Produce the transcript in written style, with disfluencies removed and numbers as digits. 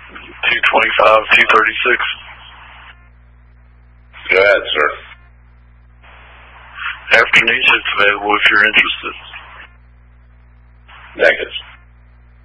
225, 236. Go ahead, sir. Afternoon shift's available if you're interested. Negative.